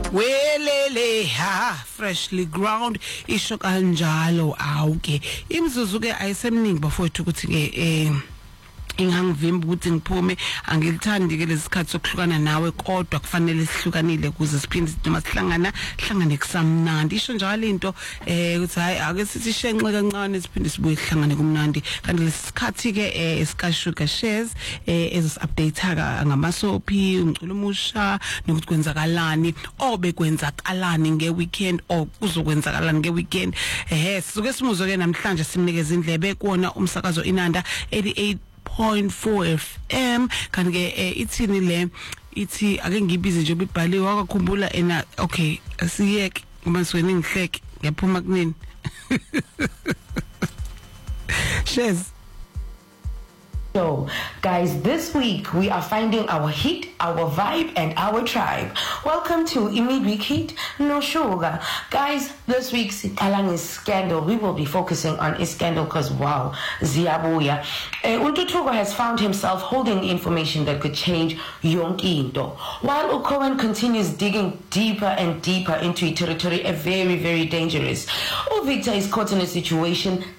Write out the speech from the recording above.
welele ha freshly ground isho kanjalo awuke imzuzu ke ayisemningi bafowethu ukuthi ke ingangivimba ukuthi ngiphume angilithandi ke lesikhathi sokuhlukana nawe kodwa kufanele sihlukanile ukuze siphinde noma sihlangane kusamnandi isho njalo into ukuthi hayi ake sithi shenxe kancane siphinde sibuye sihlangane kumnandi kanti lesikhathi ke esika Sugar Shares ezos update ngamasophi umculo omusha nokuthi kwenzakalani obekwenzakalani ngeweekend kuzokwenzakalani ngeweekend sizoke simuzwe ke namhlanje simnikeza indlebe kuona umsakazo Inanda 88.4 FM kanti ke ithini le ithi ake ngibize nje ibhaliwe wakakhumbula ena okay asiyeke ngoba siwena ngihleke ngiyaphuma kunini Shares. So, guys, this week we are finding our hit, our vibe, and our tribe. Welcome to Midweek Hit, No Sugar. Guys, this week's Kalang is Scandal. We will be focusing on a scandal because, wow, Ziabuya. Untutugo has found himself holding information that could change yonke into. While Ukowan continues digging deeper and deeper into a territory, very, very dangerous. Victor is caught in a situation